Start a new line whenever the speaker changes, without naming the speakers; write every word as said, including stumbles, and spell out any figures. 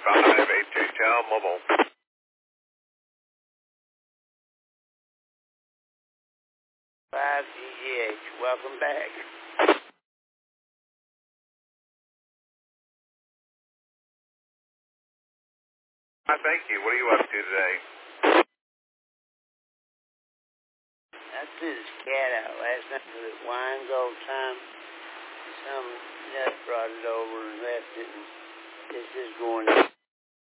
five eight two Cal Mobile.
five G G H, welcome back.
Hi, thank you. What are you up to today?
I threw this cat out last night for the wine gold time. Some nut brought it over and left it, and it's just going